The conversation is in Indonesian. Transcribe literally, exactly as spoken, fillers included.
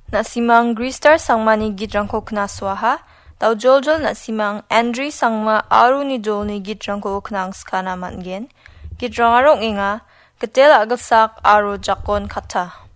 nasimang Gristar sangmani gitrangko knaswaha, daw joljol nasimang Andri sangma aru ni jol ni gitrangko knang skana mangen, gitrangarong inga, ketel agasak aru jakon kata.